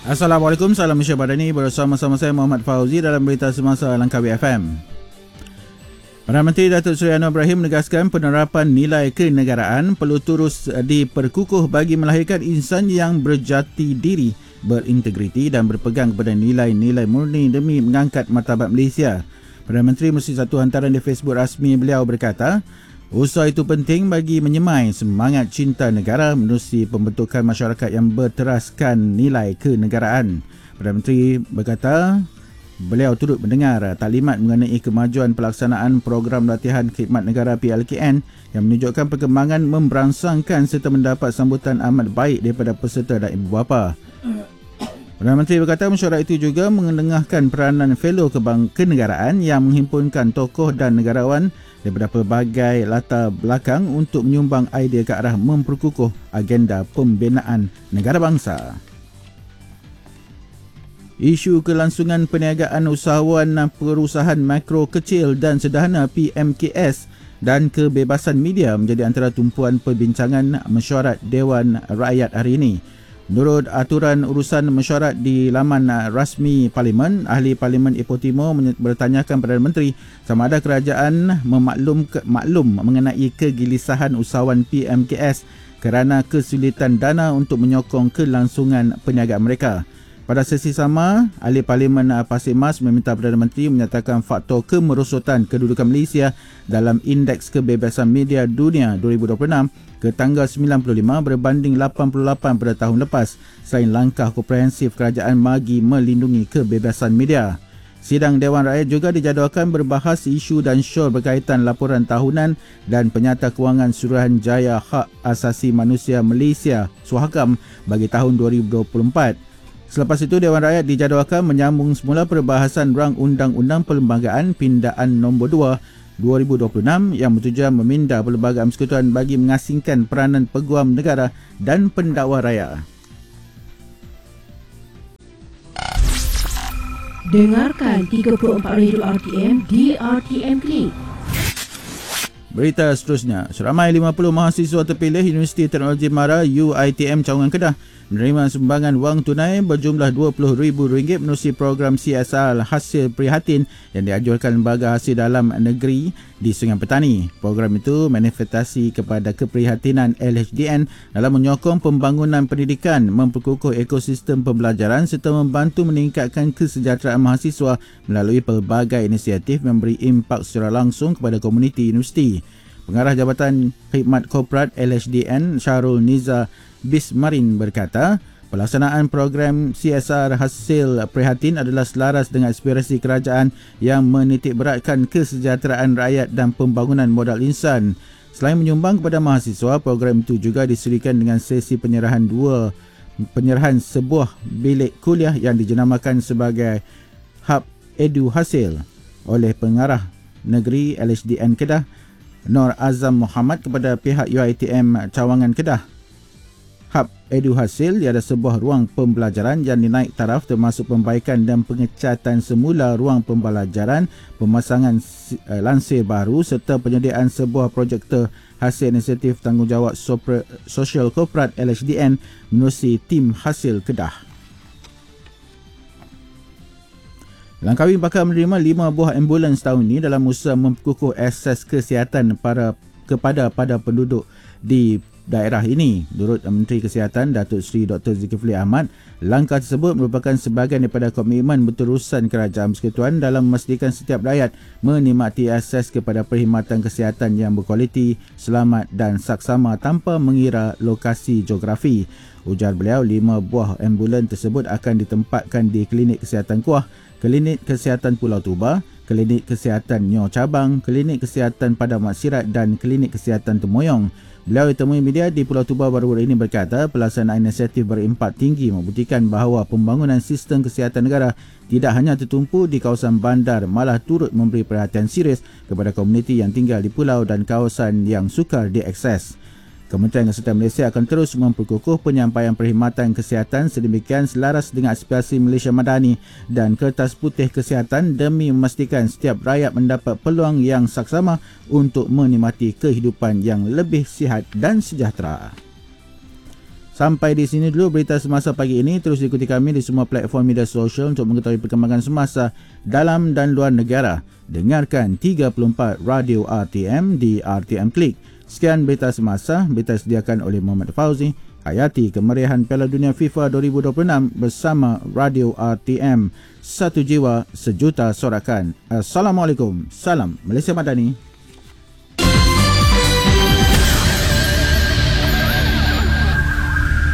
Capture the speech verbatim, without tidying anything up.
Assalamualaikum, salam Malaysia Badani. Bersama-sama saya Muhammad Fauzi dalam berita semasa Langkawi F M. Perdana Menteri Datuk Seri Anwar Ibrahim menegaskan penerapan nilai kenegaraan perlu terus diperkukuh bagi melahirkan insan yang berjati diri, berintegriti dan berpegang kepada nilai-nilai murni demi mengangkat martabat Malaysia. Perdana Menteri melalui satu hantaran di Facebook rasmi beliau berkata, usaha itu penting bagi menyemai semangat cinta negara menerusi pembentukan masyarakat yang berteraskan nilai kenegaraan. Perdana Menteri berkata, beliau turut mendengar taklimat mengenai kemajuan pelaksanaan program latihan khidmat negara P L K N yang menunjukkan perkembangan memberangsangkan serta mendapat sambutan amat baik daripada peserta dan ibu bapa. Perdana Menteri berkata mesyuarat itu juga mengendengahkan peranan fellow kebang kenegaraan yang menghimpunkan tokoh dan negarawan daripada pelbagai latar belakang untuk menyumbang idea ke arah memperkukuh agenda pembinaan negara bangsa. Isu kelangsungan perniagaan usahawan perusahaan makro kecil dan sederhana P M K S dan kebebasan media menjadi antara tumpuan perbincangan mesyuarat Dewan Rakyat hari ini. Menurut aturan urusan mesyuarat di laman rasmi Parlimen, Ahli Parlimen Ipoh Timur bertanyakan Perdana Menteri sama ada kerajaan memaklum maklum mengenai kegelisahan usahawan P M K S kerana kesulitan dana untuk menyokong kelangsungan perniagaan mereka. Pada sesi sama, Ahli Parlimen Pasir Mas meminta Perdana Menteri menyatakan faktor kemerosotan kedudukan Malaysia dalam Indeks Kebebasan Media Dunia dua ribu dua puluh enam ke tanggal sembilan puluh lima berbanding lapan puluh lapan pada tahun lepas selain langkah komprehensif kerajaan bagi melindungi kebebasan media. Sidang Dewan Rakyat juga dijadualkan berbahas isu dan syur berkaitan laporan tahunan dan penyata kewangan Suruhanjaya Hak Asasi Manusia Malaysia Suhagam bagi tahun dua ribu dua puluh empat. Selepas itu, Dewan Rakyat dijadualkan menyambung semula perbahasan rang Undang-Undang Perlembagaan Pindaan nombor dua dua ribu dua puluh enam yang bertujuan meminda Perlembagaan Persekutuan bagi mengasingkan peranan peguam negara dan pendakwa raya. Dengarkan tiga puluh empat radio R T M di R T M Click. Berita seterusnya, seramai lima puluh mahasiswa terpilih Universiti Teknologi Mara U I T M Cawangan Kedah menerima sumbangan wang tunai berjumlah dua puluh ribu ringgit menerusi program C S R Hasil Prihatin yang dianjurkan Lembaga Hasil Dalam Negeri di Sungai Petani. Program itu manifestasi kepada keprihatinan L H D N dalam menyokong pembangunan pendidikan, memperkukuh ekosistem pembelajaran serta membantu meningkatkan kesejahteraan mahasiswa melalui pelbagai inisiatif memberi impak secara langsung kepada komuniti universiti. Pengarah Jabatan Khidmat Korporat L H D N Syarul Niza Bismarin berkata, pelaksanaan program C S R Hasil Prihatin adalah selaras dengan aspirasi kerajaan yang menitikberatkan kesejahteraan rakyat dan pembangunan modal insan. Selain menyumbang kepada mahasiswa, program itu juga diserikan dengan sesi penyerahan dua penyerahan sebuah bilik kuliah yang dijenamakan sebagai Hub Edu Hasil oleh Pengarah Negeri L H D N Kedah Nur Azam Muhammad kepada pihak U I T M Cawangan Kedah. Hub Edu Hasil ialah sebuah ruang pembelajaran yang dinaik taraf termasuk pembaikan dan pengecatan semula ruang pembelajaran, pemasangan uh, lansir baru serta penyediaan sebuah projektor hasil inisiatif tanggungjawab sosial korporat L H D N menerusi tim Hasil Kedah. Langkawi bakal menerima lima buah ambulans tahun ini dalam usaha memperkukuh akses kesihatan para kepada pada penduduk di daerah ini. Menurut Menteri Kesihatan Datuk Seri Doktor Zulkifli Ahmad, langkah tersebut merupakan sebahagian daripada komitmen berterusan Kerajaan Persekutuan dalam memastikan setiap rakyat menikmati akses kepada perkhidmatan kesihatan yang berkualiti, selamat dan saksama tanpa mengira lokasi geografi. Ujar beliau, lima buah ambulans tersebut akan ditempatkan di Klinik Kesihatan Kuah, Klinik Kesihatan Pulau Tuba, Klinik Kesihatan Nyor Cabang, Klinik Kesihatan Padang Maksirat dan Klinik Kesihatan Temoyong. Beliau ditemui media di Pulau Tuba baru-baru ini berkata pelaksanaan inisiatif berimpak tinggi membuktikan bahawa pembangunan sistem kesihatan negara tidak hanya tertumpu di kawasan bandar, malah turut memberi perhatian serius kepada komuniti yang tinggal di pulau dan kawasan yang sukar diakses. Kementerian Kesihatan Malaysia akan terus memperkukuh penyampaian perkhidmatan kesihatan sedemikian selaras dengan aspirasi Malaysia Madani dan Kertas Putih Kesihatan demi memastikan setiap rakyat mendapat peluang yang saksama untuk menikmati kehidupan yang lebih sihat dan sejahtera. Sampai di sini dulu berita semasa pagi ini. Terus ikuti kami di semua platform media sosial untuk mengetahui perkembangan semasa dalam dan luar negara. Dengarkan tiga puluh empat Radio R T M di R T M Klik. Sekian berita semasa, berita disediakan oleh Muhammad Fauzi. Hayati kemeriahan Piala Dunia FIFA dua ribu dua puluh enam bersama Radio R T M. Satu jiwa, sejuta sorakan. Assalamualaikum. Salam Malaysia Madani.